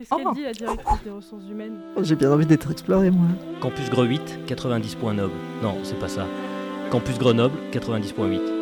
Qu'est-ce qu'elle dit, la directrice des ressources humaines? J'ai bien envie d'être exploré, moi. Campus Greux 8, 90 points nobles. Non, c'est pas ça. Campus Grenoble, 90.8.